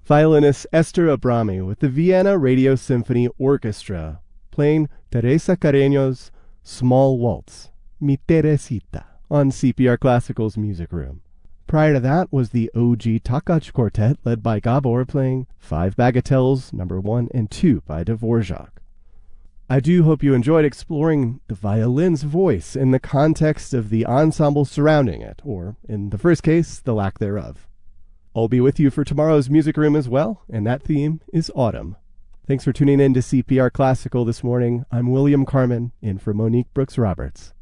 violinist Esther Abrami with the Vienna Radio Symphony Orchestra, playing Teresa Carreño's Small Waltz, Mi Teresita, on CPR Classical's Music Room. Prior to that was the O.G. Takacs Quartet, led by Gabor, playing Five Bagatelles, No. 1 and 2 by Dvorak. I do hope you enjoyed exploring the violin's voice in the context of the ensemble surrounding it, or, in the first case, the lack thereof. I'll be with you for tomorrow's Music Room as well, and that theme is autumn. Thanks for tuning in to CPR Classical this morning. I'm William Carmen, in for Monique Brooks-Roberts.